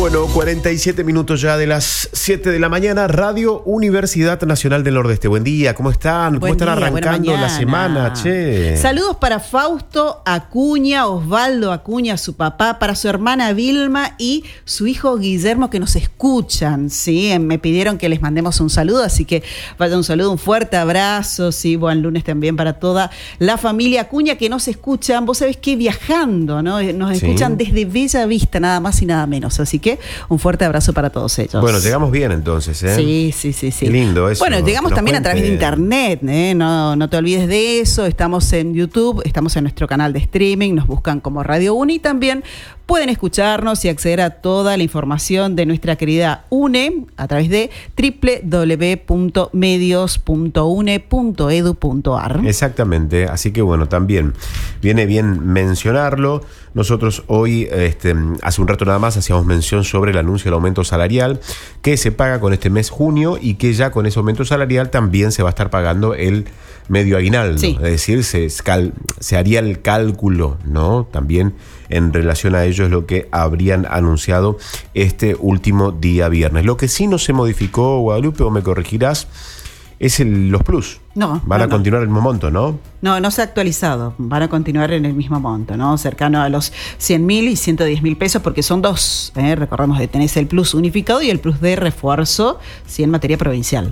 Bueno, 47 minutos ya de las 7 de la mañana, Radio Universidad Nacional del Nordeste. Buen día, ¿cómo están? ¿Cómo están arrancando la semana, che? Saludos para Fausto Acuña, Osvaldo Acuña, su papá, para su hermana Vilma y su hijo Guillermo, que nos escuchan, ¿sí? Me pidieron que les mandemos un saludo, así que vaya un saludo, un fuerte abrazo, sí, buen lunes también para toda la familia Acuña que nos escuchan, vos sabés que viajando, ¿no? Nos escuchan desde Bella Vista, nada más y nada menos, así que un fuerte abrazo para todos ellos. Bueno, llegamos bien entonces, ¿eh? Sí. Qué lindo eso. Bueno, llegamos también a través de internet, ¿eh? No te olvides de eso. Estamos en YouTube, estamos en nuestro canal de streaming, nos buscan como Radio UNE y también pueden escucharnos y acceder a toda la información de nuestra querida UNE a través de www.medios.une.edu.ar. Exactamente, así que bueno, también viene bien mencionarlo. Nosotros hoy, hace un rato nada más, hacíamos mención sobre el anuncio del aumento salarial que se paga con este mes junio y que ya con ese aumento salarial también se va a estar pagando el medio aguinaldo. Sí. Es decir, se haría el cálculo, ¿no? También en relación a ello es lo que habrían anunciado este último día viernes. Lo que sí no se modificó, Guadalupe, o me corregirás, es los plus. Van a continuar el mismo monto, ¿no? No se ha actualizado. Van a continuar en el mismo monto, ¿no? Cercano a los 100.000 y 110.000 pesos, porque son dos. Recordemos que tenés el plus unificado y el plus de refuerzo, sí, en materia provincial.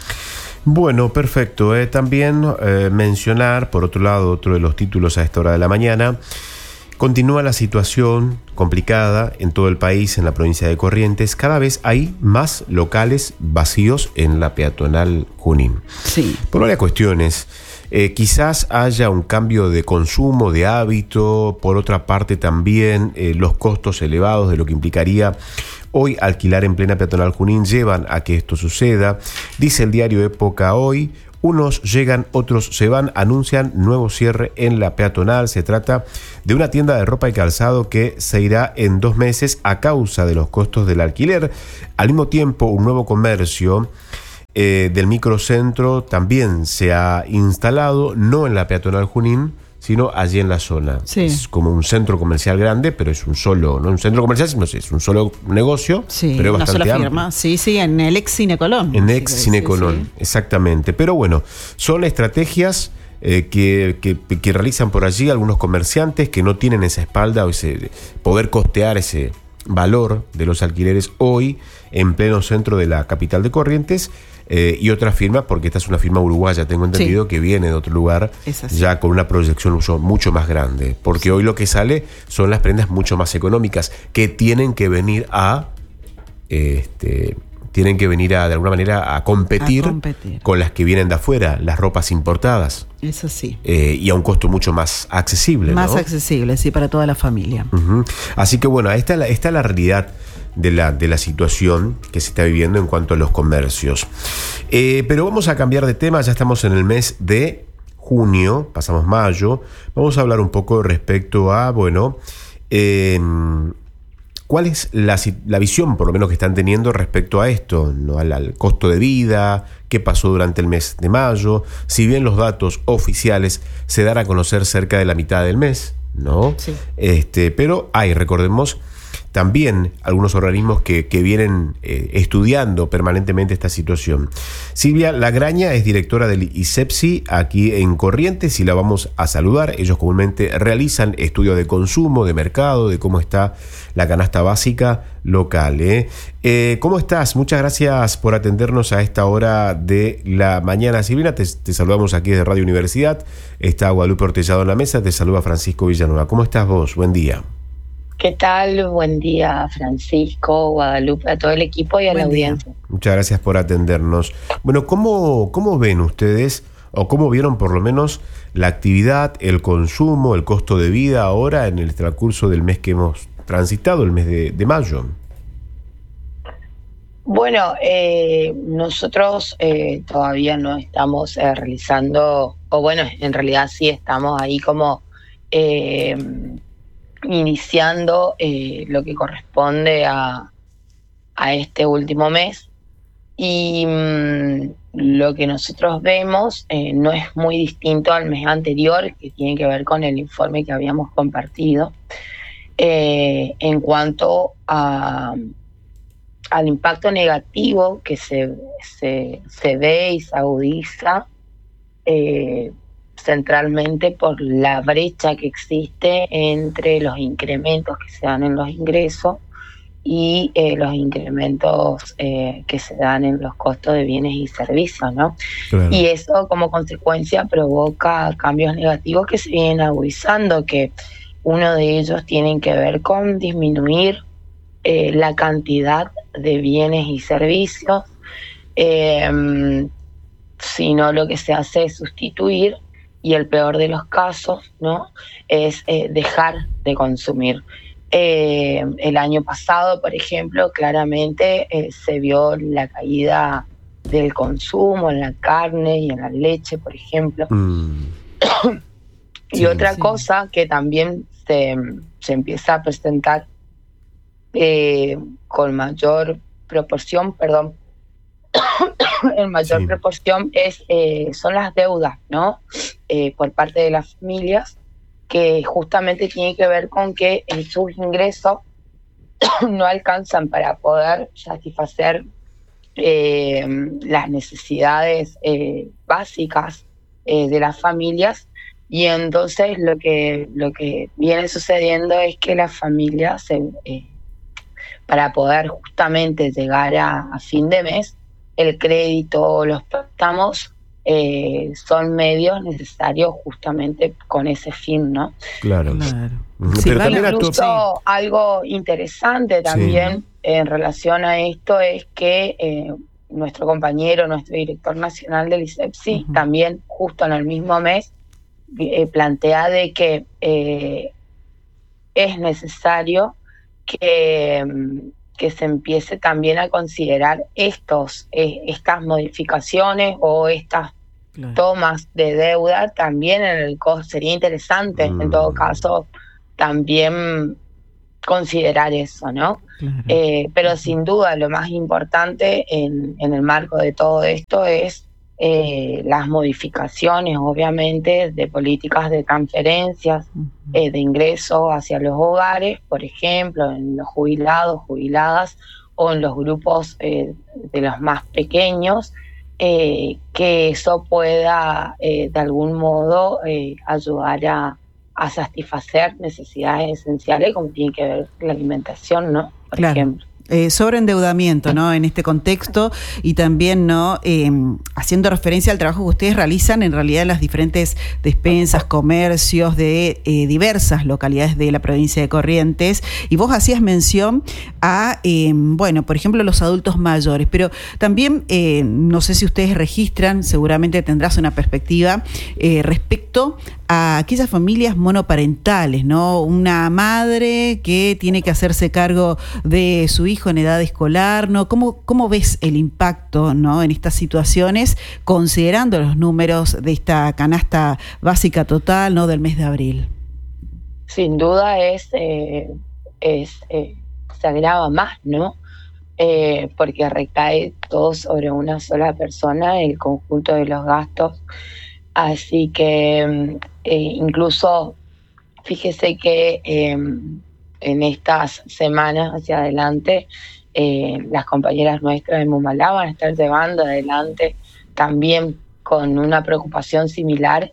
Bueno, perfecto. También mencionar, por otro lado, otro de los títulos a esta hora de la mañana. Continúa la situación complicada en todo el país, en la provincia de Corrientes. Cada vez hay más locales vacíos en la peatonal Junín. Sí. Por varias cuestiones. Quizás haya un cambio de consumo, de hábito. Por otra parte también los costos elevados de lo que implicaría hoy alquilar en plena peatonal Junín llevan a que esto suceda. Dice el diario Época hoy. Unos llegan, otros se van, anuncian nuevo cierre en la peatonal. Se trata de una tienda de ropa y calzado que se irá en 2 meses a causa de los costos del alquiler. Al mismo tiempo, un nuevo comercio del microcentro también se ha instalado, no en la peatonal Junín, sino allí en la zona. Sí. Es como un centro comercial grande, pero es un solo, no un centro comercial, sino es un solo negocio, sí, pero es bastante amplio. Firma. Sí, en el ex Cine Colón. En ex Cine Colón, exactamente. Pero bueno, son estrategias que realizan por allí algunos comerciantes que no tienen esa espalda o ese poder costear ese valor de los alquileres hoy en pleno centro de la capital de Corrientes. Y otra firma, porque esta es una firma uruguaya, tengo entendido, que viene de otro lugar, ya con una proyección mucho más grande, porque hoy lo que sale son las prendas mucho más económicas, que tienen que venir de alguna manera a competir con las que vienen de afuera, las ropas importadas. Eso sí. Y a un costo mucho más accesible. Más accesible, sí, para toda la familia. Uh-huh. Así que bueno, esta es la realidad de la situación que se está viviendo en cuanto a los comercios. Pero vamos a cambiar de tema, ya estamos en el mes de junio, pasamos mayo, vamos a hablar un poco respecto a, ¿cuál es la visión, por lo menos, que están teniendo respecto a esto, ¿no? Al costo de vida, qué pasó durante el mes de mayo? Si bien los datos oficiales se dan a conocer cerca de la mitad del mes, ¿no? Sí. Pero recordemos, también algunos organismos que vienen estudiando permanentemente esta situación. Silvia Lagraña es directora del ISEPSI aquí en Corrientes y la vamos a saludar. Ellos comúnmente realizan estudios de consumo, de mercado, de cómo está la canasta básica local. ¿Cómo estás? Muchas gracias por atendernos a esta hora de la mañana. Silvina, te saludamos aquí desde Radio Universidad. Está Guadalupe Ortellado en la mesa, te saluda Francisco Villanueva. ¿Cómo estás vos? Buen día. ¿Qué tal? Buen día, Francisco, Guadalupe, a todo el equipo y a la audiencia. Muchas gracias por atendernos. Bueno, ¿cómo ven ustedes, o cómo vieron por lo menos la actividad, el consumo, el costo de vida ahora en el transcurso del mes que hemos transitado, el mes de mayo? Bueno, nosotros todavía no estamos realizando, en realidad sí estamos ahí como iniciando lo que corresponde a este último mes, y lo que nosotros vemos no es muy distinto al mes anterior, que tiene que ver con el informe que habíamos compartido en cuanto a al impacto negativo que se ve y se agudiza centralmente por la brecha que existe entre los incrementos que se dan en los ingresos y los incrementos que se dan en los costos de bienes y servicios, ¿no? Claro. Y eso como consecuencia provoca cambios negativos que se vienen agudizando, que uno de ellos tiene que ver con disminuir la cantidad de bienes y servicios, sino lo que se hace es sustituir, y el peor de los casos, ¿no?, es dejar de consumir. El año pasado, por ejemplo, claramente se vio la caída del consumo en la carne y en la leche, por ejemplo. Y otra cosa que también se empieza a presentar con mayor proporción, en mayor proporción son las deudas, ¿no? Por parte de las familias, que justamente tiene que ver con que sus ingresos no alcanzan para poder satisfacer las necesidades básicas de las familias, y entonces lo que viene sucediendo es que las familias para poder justamente llegar a fin de mes, el crédito, los préstamos son medios necesarios justamente con ese fin, ¿no? Claro. Sí, Pero también incluso algo interesante también en relación a esto es que nuestro director nacional del ISEPSI, también justo en el mismo mes, plantea de que es necesario que se empiece también a considerar estas modificaciones o estas tomas de deuda también en el costo. Sería interesante, en todo caso, también considerar eso, ¿no? Pero sin duda lo más importante en el marco de todo esto es las modificaciones, obviamente, de políticas de transferencias de ingresos hacia los hogares, por ejemplo, en los jubilados, jubiladas, o en los grupos de los más pequeños, que eso pueda de algún modo ayudar a satisfacer necesidades esenciales, como tiene que ver la alimentación, ¿no? Por ejemplo. Sobreendeudamiento, ¿no?, en este contexto, y también, ¿no?, haciendo referencia al trabajo que ustedes realizan en realidad en las diferentes despensas, comercios de diversas localidades de la provincia de Corrientes, y vos hacías mención a, por ejemplo, los adultos mayores, pero también, no sé si ustedes registran, seguramente tendrás una perspectiva respecto a aquellas familias monoparentales, ¿no? Una madre que tiene que hacerse cargo de su hijo en edad escolar, ¿no? ¿Cómo ves el impacto, ¿no?, en estas situaciones, considerando los números de esta canasta básica total, ¿no?, del mes de abril? Sin duda se agrava más, ¿no? Porque recae todo sobre una sola persona, el conjunto de los gastos. Así que incluso fíjese que en estas semanas hacia adelante las compañeras nuestras de Mumalá van a estar llevando adelante también con una preocupación similar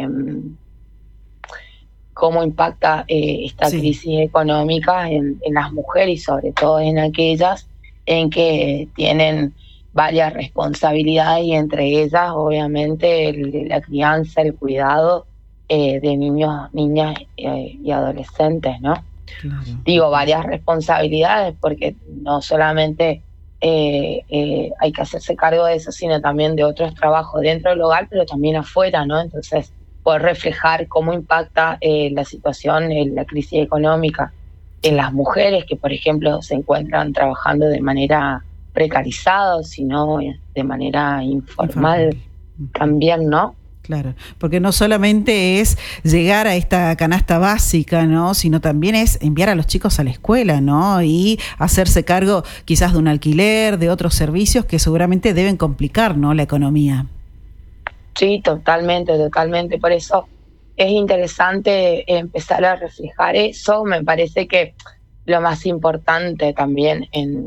cómo impacta esta crisis económica en las mujeres, y sobre todo en aquellas en que tienen varias responsabilidades, y entre ellas obviamente la crianza, el cuidado de niños, niñas y adolescentes, ¿no? Claro. Digo varias responsabilidades porque no solamente hay que hacerse cargo de eso, sino también de otros trabajos dentro del hogar, pero también afuera, ¿no? Entonces, poder reflejar cómo impacta la situación, la crisis económica en las mujeres que, por ejemplo, se encuentran trabajando de manera precarizada, sino de manera informal. También, ¿no? Claro, porque no solamente es llegar a esta canasta básica, ¿no?, sino también es enviar a los chicos a la escuela, ¿no?, y hacerse cargo quizás de un alquiler, de otros servicios que seguramente deben complicar, ¿no?, la economía. Sí, totalmente. Por eso es interesante empezar a reflejar eso. Me parece que lo más importante también en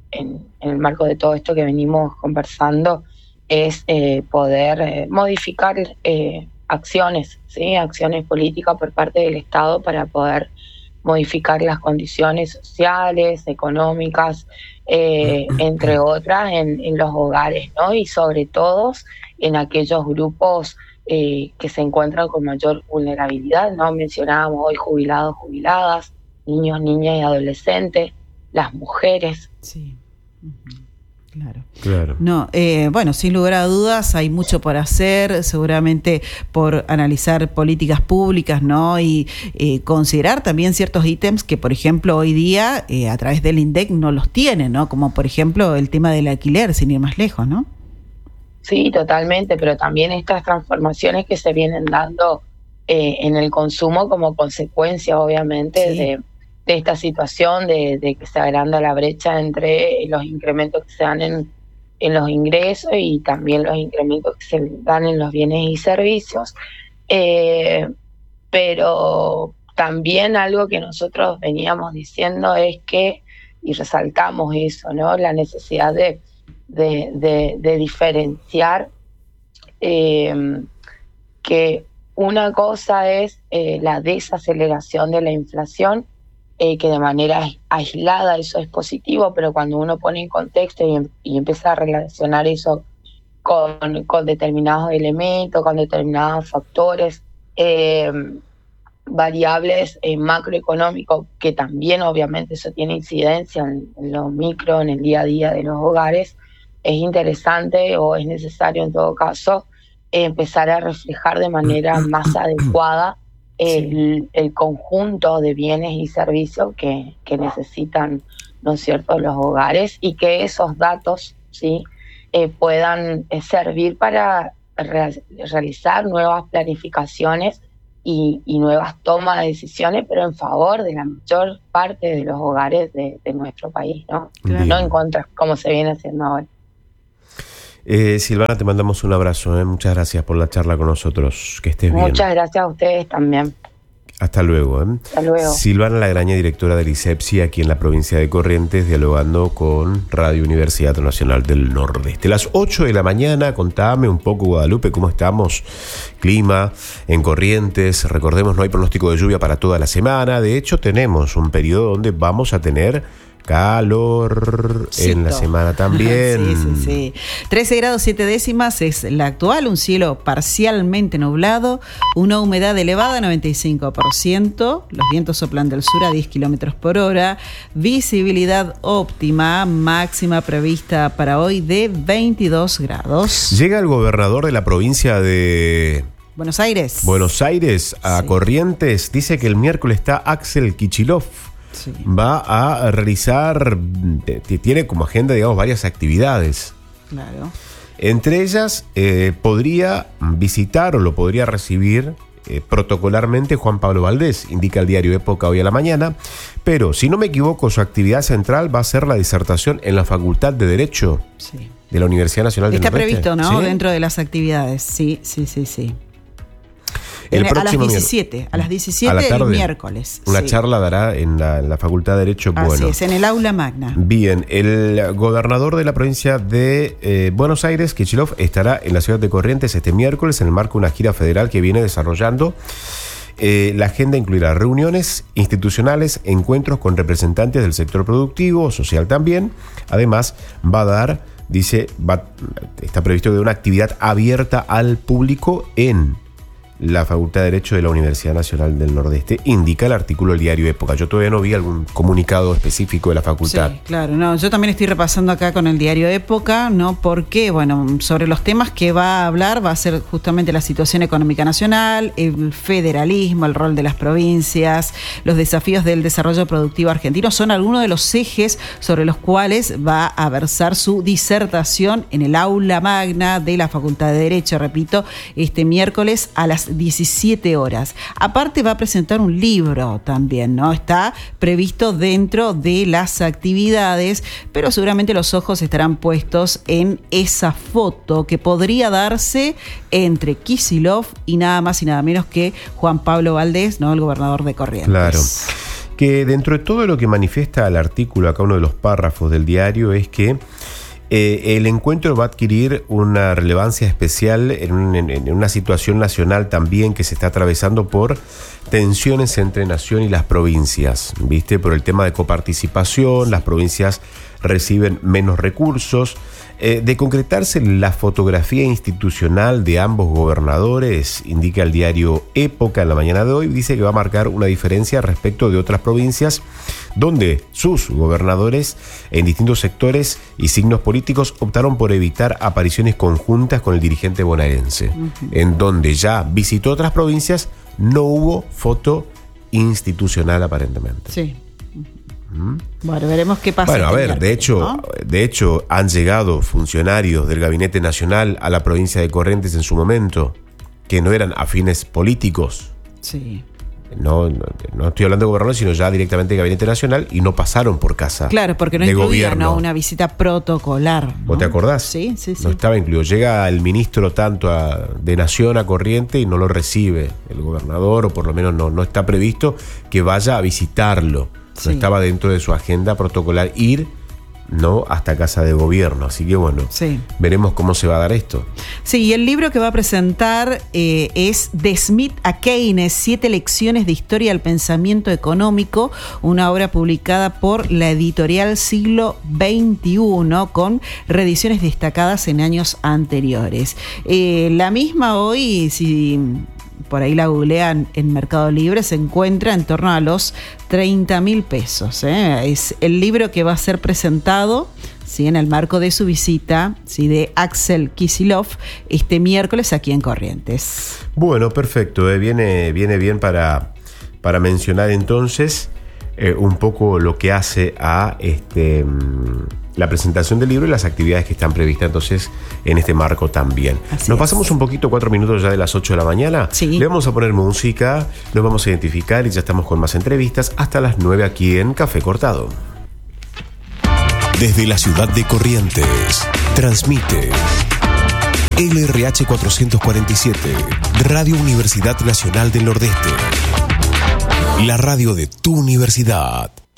en el marco de todo esto que venimos conversando es poder modificar acciones, ¿sí? Acciones políticas por parte del Estado para poder modificar las condiciones sociales, económicas, entre otras, en los hogares, ¿no? Y sobre todo en aquellos grupos que se encuentran con mayor vulnerabilidad, ¿no? Mencionábamos hoy jubilados, jubiladas, niños, niñas y adolescentes, las mujeres. Sí. Claro. No, bueno, sin lugar a dudas hay mucho por hacer, seguramente por analizar políticas públicas, ¿no? Y considerar también ciertos ítems que, por ejemplo, hoy día a través del INDEC no los tienen, ¿no? Como por ejemplo el tema del alquiler, sin ir más lejos, ¿no? Sí, totalmente, pero también estas transformaciones que se vienen dando en el consumo como consecuencia, obviamente, sí, de esta situación de que se agranda la brecha entre los incrementos que se dan en los ingresos y también los incrementos que se dan en los bienes y servicios. Pero también algo que nosotros veníamos diciendo es que, y resaltamos eso, ¿no? La necesidad de diferenciar que una cosa es la desaceleración de la inflación, que de manera aislada eso es positivo, pero cuando uno pone en contexto y empieza a relacionar eso con determinados elementos, con determinados factores, variables macroeconómicos, que también obviamente eso tiene incidencia en lo micro, en el día a día de los hogares, es interesante o es necesario en todo caso empezar a reflejar de manera más adecuada el conjunto de bienes y servicios que necesitan, ¿no es cierto?, los hogares, y que esos datos, ¿sí?, puedan servir para realizar nuevas planificaciones y nuevas tomas de decisiones, pero en favor de la mayor parte de los hogares de nuestro país, ¿no? Bien. No en contra, como se viene haciendo ahora. Silvana, te mandamos un abrazo. Muchas gracias por la charla con nosotros. Que estés bien. Muchas gracias a ustedes también. Hasta luego. Hasta luego. Silvana Lagraña, directora del ISEPSI aquí en la provincia de Corrientes, dialogando con Radio Universidad Nacional del Nordeste. Las 8 de la mañana, contame un poco, Guadalupe, cómo estamos. Clima en Corrientes. Recordemos, no hay pronóstico de lluvia para toda la semana. De hecho, tenemos un periodo donde vamos a tener calor en la semana también. Sí. 13 grados 7 décimas es la actual, un cielo parcialmente nublado, una humedad elevada 95%, los vientos soplan del sur a 10 kilómetros por hora, visibilidad óptima, máxima prevista para hoy de 22 grados. Llega el gobernador de la provincia de Buenos Aires a Corrientes, dice que el miércoles está Axel Kicillof. Sí. Va a realizar, tiene como agenda, digamos, varias actividades. Claro. Entre ellas, podría visitar o lo podría recibir protocolarmente Juan Pablo Valdés, indica el diario Época hoy a la mañana. Pero, si no me equivoco, su actividad central va a ser la disertación en la Facultad de Derecho de la Universidad Nacional del Nordeste. Está previsto, ¿no? ¿Sí? Dentro de las actividades, sí. A las 17 a la tarde, el miércoles. Una charla dará en la Facultad de Derecho. Así es, en el aula magna. Bien, el gobernador de la provincia de Buenos Aires, Kicillof, estará en la ciudad de Corrientes este miércoles en el marco de una gira federal que viene desarrollando. La agenda incluirá reuniones institucionales, encuentros con representantes del sector productivo, social también. Además, va a dar, está previsto que una actividad abierta al público en la Facultad de Derecho de la Universidad Nacional del Nordeste, indica el artículo del diario Época. Yo todavía no vi algún comunicado específico de la facultad. Sí, claro, no, yo también estoy repasando acá con el diario Época, ¿no? Porque, sobre los temas que va a hablar va a ser justamente la situación económica nacional, el federalismo, el rol de las provincias, los desafíos del desarrollo productivo argentino, son algunos de los ejes sobre los cuales va a versar su disertación en el aula magna de la Facultad de Derecho, repito, este miércoles a las 17 horas. Aparte va a presentar un libro también, ¿no? Está previsto dentro de las actividades, pero seguramente los ojos estarán puestos en esa foto que podría darse entre Kicillof y nada más y nada menos que Juan Pablo Valdés, ¿no? El gobernador de Corrientes. Claro. que dentro de todo lo que manifiesta el artículo, acá uno de los párrafos del diario, es que el encuentro va a adquirir una relevancia especial en una situación nacional también que se está atravesando por tensiones entre nación y las provincias, ¿viste? Por el tema de coparticipación, las provincias reciben menos recursos. De concretarse la fotografía institucional de ambos gobernadores, indica el diario Época en la mañana de hoy, dice que va a marcar una diferencia respecto de otras provincias donde sus gobernadores en distintos sectores y signos políticos optaron por evitar apariciones conjuntas con el dirigente bonaerense. En donde ya visitó otras provincias, no hubo foto institucional aparentemente. Sí. Bueno, veremos qué pasa. Bueno, a ver, de hecho han llegado funcionarios del Gabinete Nacional a la provincia de Corrientes en su momento, que no eran afines políticos. Sí. No estoy hablando de gobernadores, sino ya directamente del Gabinete Nacional, y no pasaron por casa. Claro, porque no de incluía, gobierno. ¿no?, una visita protocolar, ¿no? ¿Vos te acordás? Sí. No estaba incluido. Llega el ministro de Nación a Corrientes y no lo recibe el gobernador, o por lo menos no está previsto que vaya a visitarlo. No estaba dentro de su agenda protocolar ir, ¿no?, hasta casa de gobierno. Así que bueno, veremos cómo se va a dar esto. Sí, y el libro que va a presentar es De Smith a Keynes, 7 lecciones de historia del pensamiento económico, una obra publicada por la editorial Siglo XXI, con reediciones destacadas en años anteriores. La misma hoy, si por ahí la googlean en Mercado Libre, se encuentra en torno a los 30.000 pesos. Es el libro que va a ser presentado, ¿sí?, en el marco de su visita, ¿sí?, de Axel Kicillof este miércoles aquí en Corrientes. Bueno, perfecto. Viene bien para mencionar entonces un poco lo que hace a la presentación del libro y las actividades que están previstas entonces en este marco también. Nos pasamos un poquito, 4 minutos ya de las 8 de la mañana. Sí. Le vamos a poner música, nos vamos a identificar y ya estamos con más entrevistas hasta las 9 aquí en Café Cortado. Desde la ciudad de Corrientes, transmite LRH 447, Radio Universidad Nacional del Nordeste. La radio de tu universidad.